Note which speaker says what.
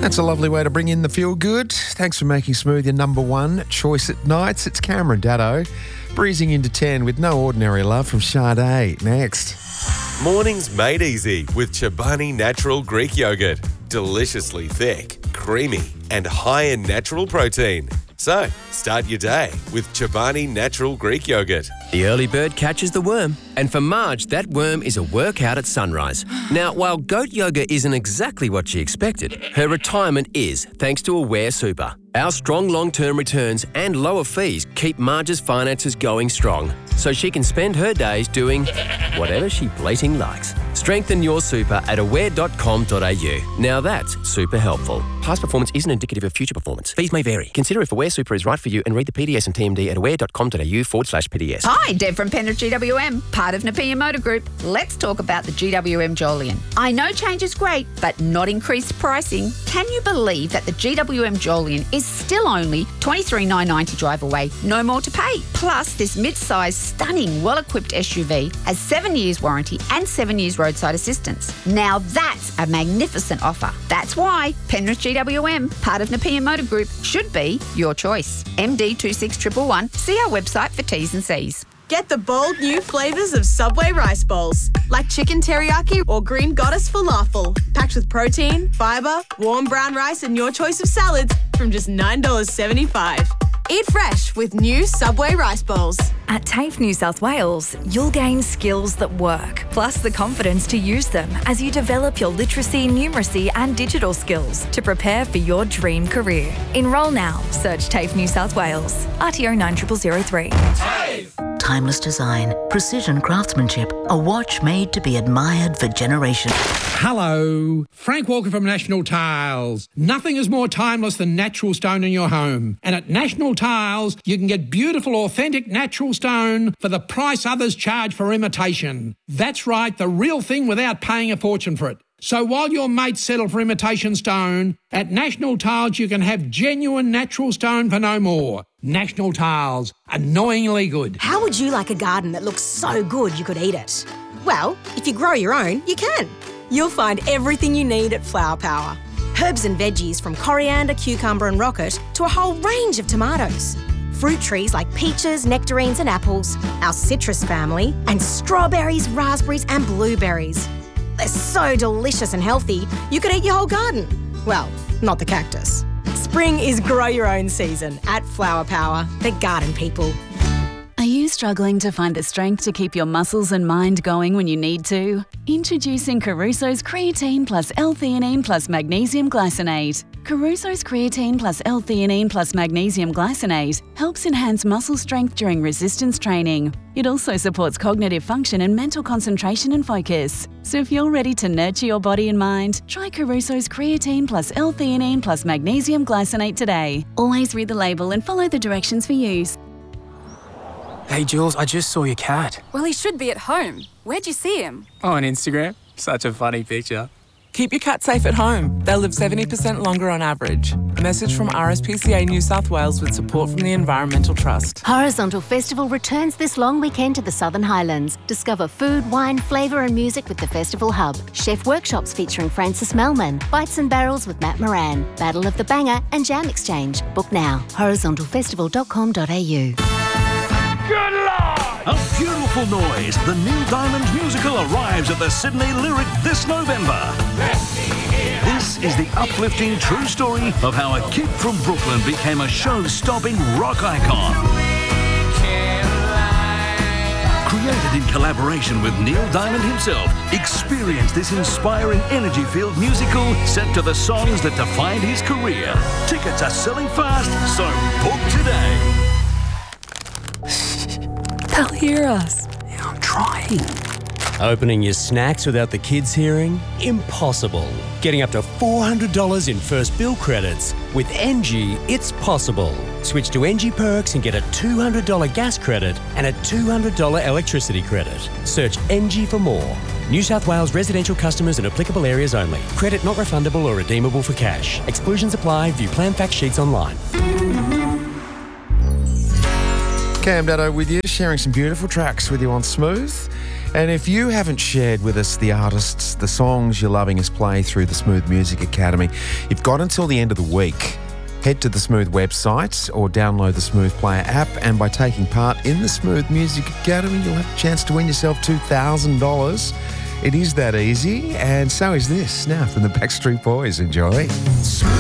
Speaker 1: That's a lovely way to bring in the feel good. Thanks for making Smooth your number one choice at nights. It's Cameron Daddo, breezing into 10 with No Ordinary Love from Sade. Next.
Speaker 2: Mornings made easy with Chobani Natural Greek Yogurt. Deliciously thick, creamy, and high in natural protein. So, start your day with Chobani Natural Greek Yogurt.
Speaker 3: The early bird catches the worm, and for Marge, that worm is a workout at sunrise. Now, while goat yoga isn't exactly what she expected, her retirement is, thanks to Aware Super. Our strong long-term returns and lower fees keep Marge's finances going strong, so she can spend her days doing whatever she bleating likes. Strengthen your super at aware.com.au. Now that's super helpful. Past performance isn't indicative of future performance. Fees may vary. Consider if Aware Super is right for you and read the PDS and TMD at aware.com.au/PDS.
Speaker 4: Hi, Deb from Penrith GWM, part of Napier Motor Group. Let's talk about the GWM Jolion. I know change is great, but not increased pricing. Can you believe that the GWM Jolion is still only $23,990 drive away, no more to pay? Plus, this mid-sized, stunning, well-equipped SUV has 7 years warranty and 7 years roadside assistance. Now that's a magnificent offer. That's why Penrith GWM, part of Napier Motor Group, should be your choice. MD26111. See our website for T's and C's.
Speaker 5: Get the bold new flavours of Subway rice bowls, like chicken teriyaki or green goddess falafel, packed with protein, fibre, warm brown rice and your choice of salads from just $9.75. Eat fresh with new Subway rice bowls.
Speaker 6: At TAFE New South Wales, you'll gain skills that work, plus the confidence to use them as you develop your literacy, numeracy and digital skills to prepare for your dream career. Enrol now. Search TAFE New South Wales. RTO 90003.
Speaker 7: TAFE! Timeless design, precision craftsmanship, a watch made to be admired for generations.
Speaker 8: Hello, Frank Walker from National Tiles. Nothing is more timeless than natural stone in your home. And at National Tiles, you can get beautiful, authentic natural stone for the price others charge for imitation. That's right, the real thing without paying a fortune for it. So while your mates settle for imitation stone, at National Tiles you can have genuine natural stone for no more. National Tiles, annoyingly good.
Speaker 9: How would you like a garden that looks so good you could eat it? Well, if you grow your own, you can. You'll find everything you need at Flower Power. Herbs and veggies from coriander, cucumber and rocket to a whole range of tomatoes. Fruit trees like peaches, nectarines and apples, our citrus family, and strawberries, raspberries and blueberries. They're so delicious and healthy, you could eat your whole garden. Well, not the cactus. Spring is grow your own season at Flower Power, the garden people.
Speaker 10: Are you struggling to find the strength to keep your muscles and mind going when you need to? Introducing Caruso's Creatine Plus L-Theanine Plus Magnesium Glycinate. Caruso's Creatine Plus L-Theanine Plus Magnesium Glycinate helps enhance muscle strength during resistance training. It also supports cognitive function and mental concentration and focus. So if you're ready to nurture your body and mind, try Caruso's Creatine Plus L-Theanine Plus Magnesium Glycinate today. Always read the label and follow the directions for use.
Speaker 11: Hey Jules, I just saw your cat.
Speaker 12: Well, he should be at home. Where'd you see him?
Speaker 11: Oh, on Instagram. Such a funny picture. Keep your cat safe at home. They'll live 70% longer on average. A message from RSPCA New South Wales with support from the Environmental Trust.
Speaker 13: Horizontal Festival returns this long weekend to the Southern Highlands. Discover food, wine, flavour and music with the Festival Hub. Chef workshops featuring Francis Melman. Bites and Barrels with Matt Moran. Battle of the Banger and Jam Exchange. Book now. horizontalfestival.com.au.
Speaker 14: Good Lord! A beautiful noise. The Neil Diamond musical arrives at the Sydney Lyric this November. This is the uplifting true story of how a kid from Brooklyn became a show-stopping rock icon. Created in collaboration with Neil Diamond himself, experience this inspiring energy-filled musical set to the songs that defined his career. Tickets are selling fast, so book today.
Speaker 6: They'll hear us.
Speaker 11: Yeah, I'm trying.
Speaker 3: Opening your snacks without the kids hearing? Impossible. Getting up to $400 in first bill credits. With NG, it's possible. Switch to NG Perks and get a $200 gas credit and a $200 electricity credit. Search NG for more. New South Wales residential customers in applicable areas only. Credit not refundable or redeemable for cash. Exclusions apply. View plan fact sheets online.
Speaker 1: Cam Daddo with you, sharing some beautiful tracks with you on Smooth. And if you haven't shared with us the artists, the songs you're loving us play through the Smooth Music Academy, you've got until the end of the week. Head to the Smooth website or download the Smooth Player app, and by taking part in the Smooth Music Academy, you'll have a chance to win yourself $2,000. It is that easy, and so is this. Now from the Backstreet Boys, enjoy.
Speaker 15: Smooth.